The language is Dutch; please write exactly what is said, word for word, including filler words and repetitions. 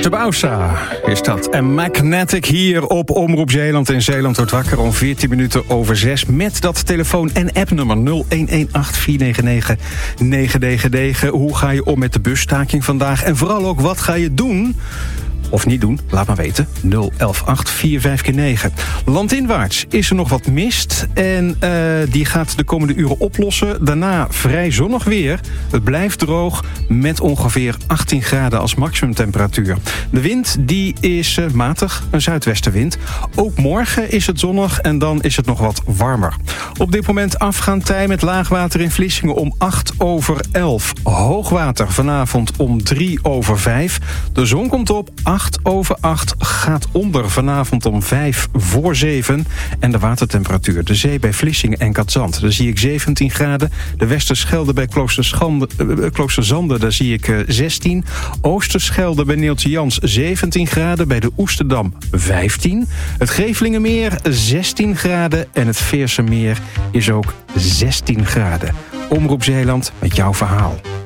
Tabausa is dat. En Magnetic hier op Omroep Zeeland. En Zeeland wordt wakker om veertien minuten over zes. Met dat telefoon- en appnummer nul een een acht vier negen negen negen negen negen. Hoe ga je om met de busstaking vandaag? En vooral ook, wat ga je doen? Of niet doen, laat maar weten. nul een een acht vier vijf keer negen. Landinwaarts is er nog wat mist. En uh, die gaat de komende uren oplossen. Daarna vrij zonnig weer. Het blijft droog met ongeveer achttien graden als maximumtemperatuur. De wind die is uh, matig, een zuidwestenwind. Ook morgen is het zonnig en dan is het nog wat warmer. Op dit moment afgaand tij met laagwater in Vlissingen om acht over elf. Hoogwater vanavond om drie over vijf. De zon komt op acht over acht, gaat onder vanavond om vijf voor zeven. En de watertemperatuur, de zee bij Vlissingen en Katzand, daar zie ik zeventien graden. De Westerschelde bij Kloosterschande, uh, Kloosterzande, daar zie ik uh, zestien. Oosterschelde bij Neeltje Jans zeventien graden. Bij de Oesterdam vijftien. Het Gevelingenmeer zestien graden. En het Veersemeer is ook zestien graden. Omroep Zeeland met jouw verhaal.